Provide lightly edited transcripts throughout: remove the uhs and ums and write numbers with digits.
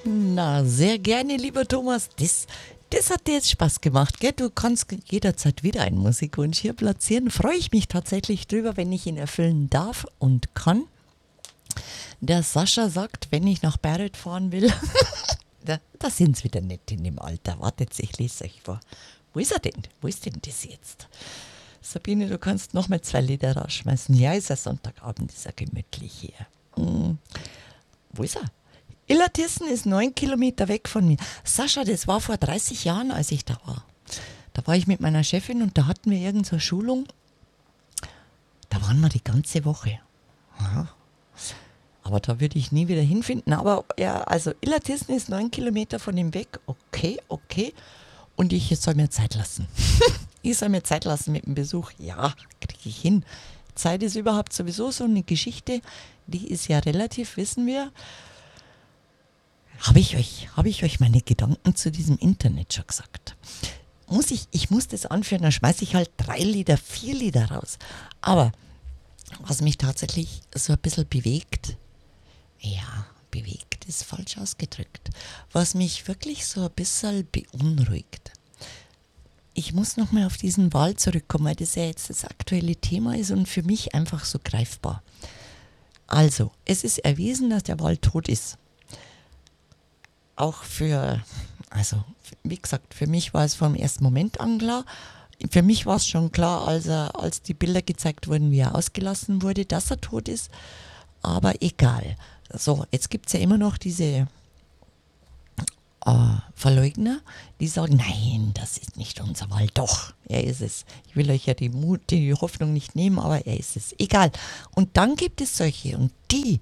Na, sehr gerne, lieber Thomas. Das hat dir jetzt Spaß gemacht, gell? Du kannst jederzeit wieder einen Musikwunsch hier platzieren. Freue ich mich tatsächlich drüber, wenn ich ihn erfüllen darf und kann. Der Sascha sagt, wenn ich nach Barrett fahren will, da sind sie wieder nicht in dem Alter. Wartet, ich lese euch vor. Wo ist er denn? Wo ist denn das jetzt? Sabine, du kannst noch mal 2 Lieder rausschmeißen. Ja, ist ein Sonntagabend, ist er gemütlich hier. Wo ist er? Illertissen ist 9 Kilometer weg von mir. Sascha, das war vor 30 Jahren, als ich da war. Da war ich mit meiner Chefin und da hatten wir irgendeine so Schulung. Da waren wir die ganze Woche. Aha. Aber da würde ich nie wieder hinfinden. Aber ja, also Illertissen ist 9 Kilometer von ihm weg. Okay. Und ich soll mir Zeit lassen. Ich soll mir Zeit lassen mit dem Besuch. Ja, kriege ich hin. Zeit ist überhaupt sowieso so eine Geschichte. Die ist ja relativ, wissen wir. Habe ich euch meine Gedanken zu diesem Internet schon gesagt? Ich muss das anführen, dann schmeiße ich halt 3 Lieder, 4 Lieder raus. Aber was mich tatsächlich so ein bisschen bewegt ist falsch ausgedrückt, was mich wirklich so ein bisschen beunruhigt. Ich muss nochmal auf diesen Wahl zurückkommen, weil das ja jetzt das aktuelle Thema ist und für mich einfach so greifbar. Also, es ist erwiesen, dass der Wahl tot ist. Auch wie gesagt, für mich war es vom ersten Moment an klar. Für mich war es schon klar, als die Bilder gezeigt wurden, wie er ausgelassen wurde, dass er tot ist. Aber egal. So, jetzt gibt es ja immer noch diese Verleugner, die sagen, nein, das ist nicht unser Wahl. Doch, er ist es. Ich will euch ja die Hoffnung nicht nehmen, aber er ist es. Egal. Und dann gibt es solche und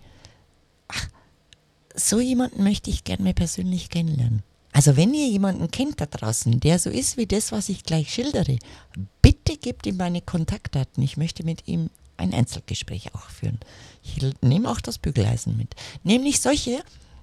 so jemanden möchte ich gerne mal persönlich kennenlernen. Also wenn ihr jemanden kennt da draußen, der so ist wie das, was ich gleich schildere, bitte gebt ihm meine Kontaktdaten. Ich möchte mit ihm ein Einzelgespräch auch führen. Ich nehme auch das Bügeleisen mit. Nämlich solche,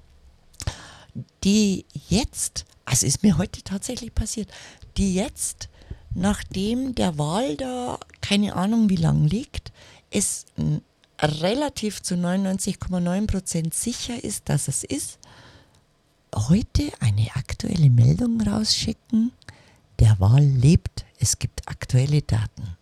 die jetzt, also ist mir heute tatsächlich passiert, die jetzt, nachdem der Wahl da, keine Ahnung wie lang liegt, es relativ zu 99,9% sicher ist, dass es ist, heute eine aktuelle Meldung rausschicken, der Wahl lebt, es gibt aktuelle Daten.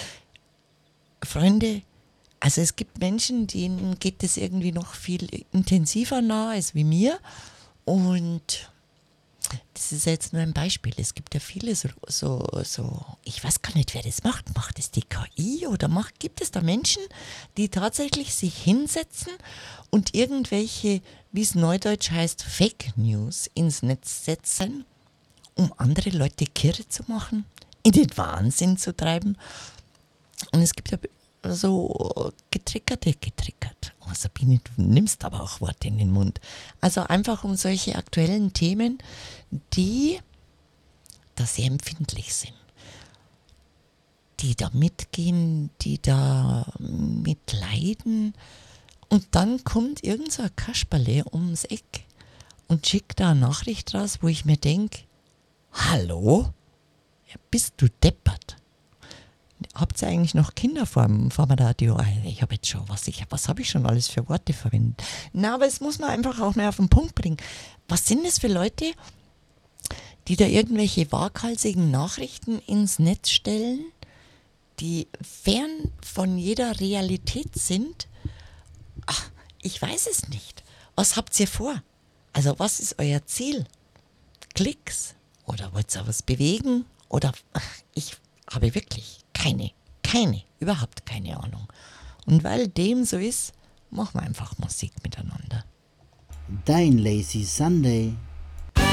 Freunde, also es gibt Menschen, denen geht es irgendwie noch viel intensiver nahe als wie mir und das ist jetzt nur ein Beispiel. Es gibt ja viele so, ich weiß gar nicht, wer das macht. Macht es die KI oder gibt es da Menschen, die tatsächlich sich hinsetzen und irgendwelche, wie es neudeutsch heißt, Fake News ins Netz setzen, um andere Leute kirre zu machen, in den Wahnsinn zu treiben? Und es gibt ja so getriggert. Oh, Sabine, du nimmst aber auch Worte in den Mund. Also einfach um solche aktuellen Themen, die da sehr empfindlich sind. Die da mitgehen, die da mitleiden. Und dann kommt irgend so ein Kasperle ums Eck und schickt da eine Nachricht raus, wo ich mir denke, hallo? Ja, bist du deppert? Habt ihr eigentlich noch Kinder vor dem Radio? Ich habe jetzt schon, was habe ich schon alles für Worte verwendet? Na, aber es muss man einfach auch mal auf den Punkt bringen. Was sind das für Leute, die da irgendwelche waghalsigen Nachrichten ins Netz stellen, die fern von jeder Realität sind? Ach, ich weiß es nicht. Was habt ihr vor? Also was ist euer Ziel? Klicks? Oder wollt ihr was bewegen? Oder ich habe wirklich überhaupt keine Ahnung. Und weil dem so ist, machen wir einfach Musik miteinander. Dein Lazy Sunday.